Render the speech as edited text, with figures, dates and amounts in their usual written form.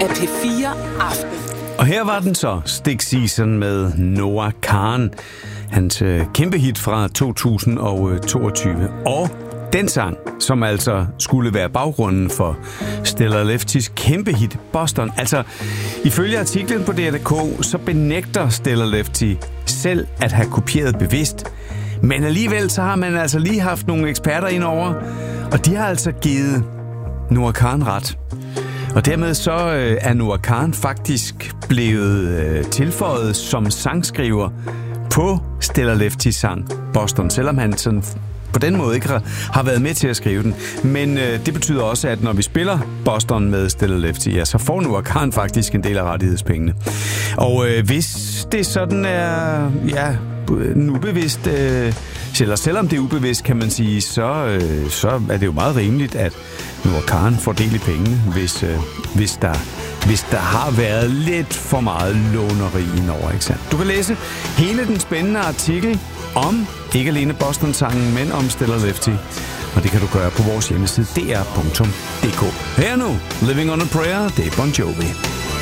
af P4 Aften. Og her var den så, Stick Season med Noah Kahan. Hans kæmpe hit fra 2022. Og den sang, som altså skulle være baggrunden for Stellar Leftys kæmpe hit Boston. Altså, ifølge artiklen på DR.dk, så benægter Stellar Lefty selv at have kopieret bevidst. Men alligevel så har man altså lige haft nogle eksperter indover, og de har altså givet Noah Kahan ret. Og dermed så er Noah Kahan faktisk blevet tilføjet som sangskriver på Stellar Leftys sang Boston, selvom han sådan på den måde ikke har været med til at skrive den. Men det betyder også, at når vi spiller Boston med Stellar Lefty, ja, så får Noah Kahan faktisk en del af rettighedspengene. Og hvis det sådan er, ja, ubevidst, eller selvom det er ubevidst, kan man sige, så er det jo meget rimeligt, at Noah Kahan får del i pengene, hvis der har været lidt for meget låneri indover, ikke sandt? Du kan læse hele den spændende artikel om ikke alene Boston-sangen, men om Stellar Lefty. Og det kan du gøre på vores hjemmeside dr.dk. Her nu, Living on a Prayer, det er Bon Jovi.